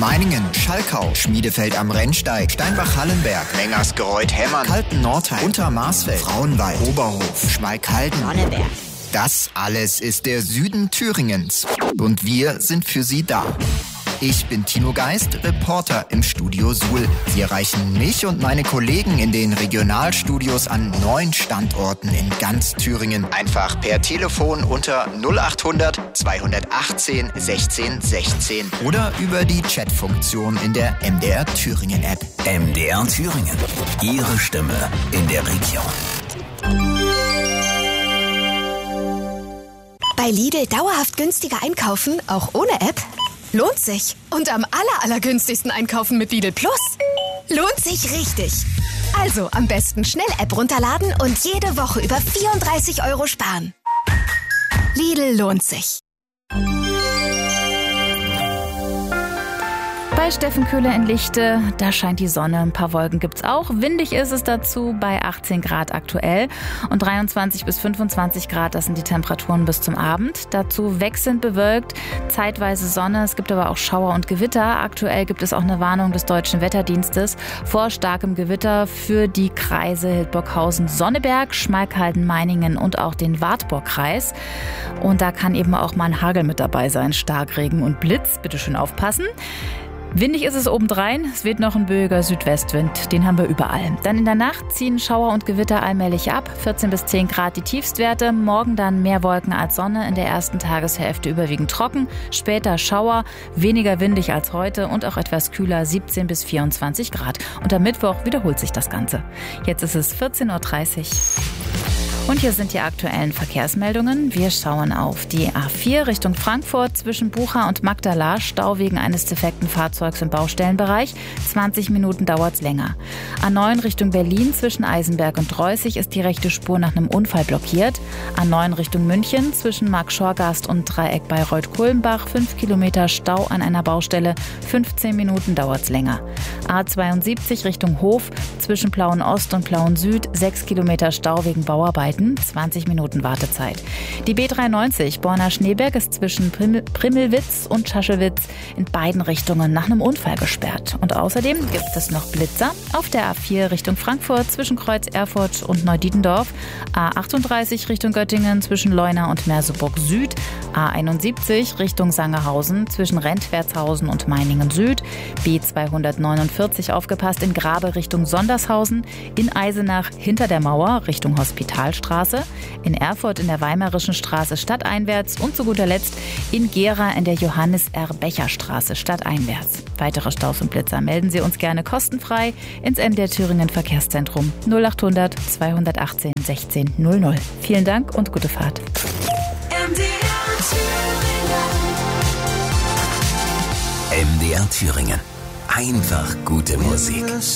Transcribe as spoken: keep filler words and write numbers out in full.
Meiningen, Schalkau, Schmiedefeld am Rennsteig, Steinbach-Hallenberg, Mengersgereuth-Hemmern, Kalten-Nordheim, Untermarsfeld, Frauenwald, Oberhof, Schmalkalden, Sonneberg. Das alles ist der Süden Thüringens. Und wir sind für Sie da. Ich bin Tino Geist, Reporter im Studio Suhl. Sie erreichen mich und meine Kollegen in den Regionalstudios an neun Standorten in ganz Thüringen. Einfach per Telefon unter null achthundert zweihundertachtzehn sechzehn sechzehn oder über die Chatfunktion in der M D R Thüringen App. M D R Thüringen. Ihre Stimme in der Region. Bei Lidl dauerhaft günstiger einkaufen, auch ohne App? Lohnt sich. Und am aller, allergünstigsten einkaufen mit Lidl Plus? Lohnt sich richtig. Also am besten schnell App runterladen und jede Woche über vierunddreißig Euro sparen. Lidl lohnt sich. Bei Steffen Köhler in Lichte, da scheint die Sonne, ein paar Wolken gibt's auch. Windig ist es dazu bei achtzehn Grad aktuell und dreiundzwanzig bis fünfundzwanzig Grad, das sind die Temperaturen bis zum Abend. Dazu wechselnd bewölkt, zeitweise Sonne, es gibt aber auch Schauer und Gewitter. Aktuell gibt es auch eine Warnung des Deutschen Wetterdienstes vor starkem Gewitter für die Kreise Hildburghausen, Sonneberg, Schmalkalden, Meiningen und auch den Wartburgkreis. Und da kann eben auch mal ein Hagel mit dabei sein, Starkregen und Blitz, bitte schön aufpassen. Windig ist es obendrein, es weht noch ein böiger Südwestwind, den haben wir überall. Dann in der Nacht ziehen Schauer und Gewitter allmählich ab, vierzehn bis zehn Grad die Tiefstwerte, morgen dann mehr Wolken als Sonne, in der ersten Tageshälfte überwiegend trocken, später Schauer, weniger windig als heute und auch etwas kühler, siebzehn bis vierundzwanzig Grad. Und am Mittwoch wiederholt sich das Ganze. Jetzt ist es vierzehn Uhr dreißig. Und hier sind die aktuellen Verkehrsmeldungen. Wir schauen auf die A vier Richtung Frankfurt zwischen Bucha und Magdala. Stau wegen eines defekten Fahrzeugs im Baustellenbereich. zwanzig Minuten dauert's länger. A neun Richtung Berlin zwischen Eisenberg und Reußig ist die rechte Spur nach einem Unfall blockiert. A neun Richtung München zwischen Markt-Schorgast und Dreieck Bayreuth-Kulmbach. fünf Kilometer Stau an einer Baustelle. fünfzehn Minuten dauert's länger. A zweiundsiebzig Richtung Hof zwischen Plauen Ost und Plauen Süd. sechs Kilometer Stau wegen Bauarbeiten. zwanzig Minuten Wartezeit. Die B dreiundneunzig Borna-Schneeberg ist zwischen Primmel, Primmelwitz und Schaschewitz in beiden Richtungen nach einem Unfall gesperrt. Und außerdem gibt es noch Blitzer auf der A vier Richtung Frankfurt zwischen Kreuz Erfurt und Neudietendorf, A achtunddreißig Richtung Göttingen zwischen Leuna und Merseburg Süd, A einundsiebzig Richtung Sangerhausen zwischen Rentwertshausen und Meiningen Süd, B zweihundertneunundvierzig aufgepasst in Grabe Richtung Sondershausen, in Eisenach hinter der Mauer Richtung Hospitalstraße, in Erfurt in der Weimarischen Straße stadteinwärts und zu guter Letzt in Gera in der Johannes-R-Becher-Straße stadteinwärts. Weitere Staus und Blitzer melden Sie uns gerne kostenfrei ins M D R Thüringen Verkehrszentrum null achthundert zweihundertachtzehn sechzehn null null. Vielen Dank und gute Fahrt. M D R Thüringen. Einfach gute Musik.